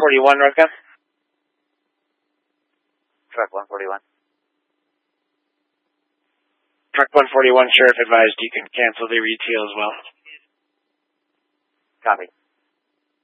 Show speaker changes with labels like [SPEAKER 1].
[SPEAKER 1] 141, Northbound.
[SPEAKER 2] Truck 141.
[SPEAKER 1] Truck 141, Sheriff advised you can cancel the retail as well.
[SPEAKER 2] Copy.